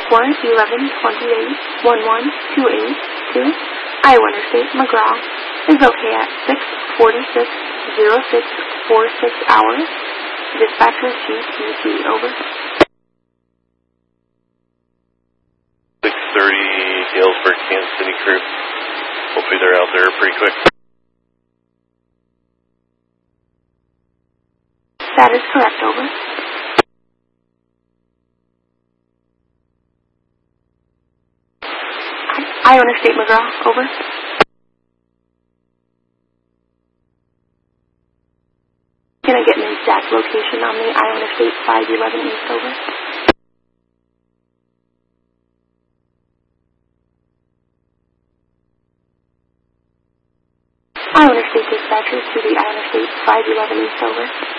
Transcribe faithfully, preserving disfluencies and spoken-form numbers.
four eleven twenty-eight one one two eight to Iowa Interstate McGraw is okay at six forty-six oh six forty-six hours. Dispatcher G T C, over. six thirty Galesburg, Kansas City crew. Hopefully they're out there pretty quick. That is correct, over. Iowa Interstate McGraw, over. Can I get an exact location on the Iowa Interstate five eleven East, over? Iowa Interstate dispatcher to the Iowa Interstate five eleven East, over.